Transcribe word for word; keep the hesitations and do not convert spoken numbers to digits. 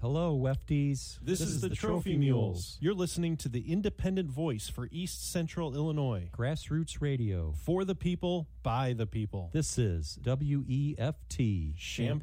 Hello, Wefties. This, this is, is the, the Trophy, Trophy Mules. You're listening to the independent voice for East Central Illinois. Grassroots Radio. For the people, by the people. This is W E F T. Champaign.